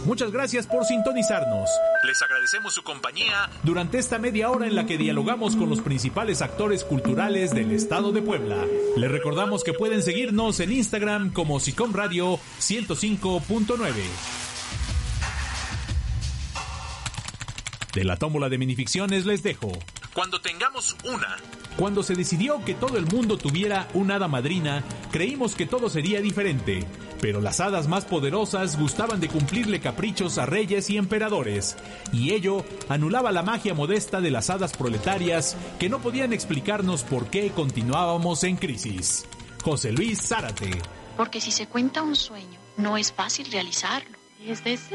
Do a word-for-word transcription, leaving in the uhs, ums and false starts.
Muchas gracias por sintonizarnos. Les agradecemos su compañía durante esta media hora en la que dialogamos con los principales actores culturales del estado de Puebla. Les recordamos que pueden seguirnos en Instagram como SICOM Radio ciento cinco punto nueve. De la tómbola de minificciones les dejo. Cuando tengamos una. Cuando se decidió que todo el mundo tuviera una hada madrina, creímos que todo sería diferente. Pero las hadas más poderosas gustaban de cumplirle caprichos a reyes y emperadores, y ello anulaba la magia modesta de las hadas proletarias que no podían explicarnos por qué continuábamos en crisis. José Luis Zárate. Porque si se cuenta un sueño, no es fácil realizarlo. Es de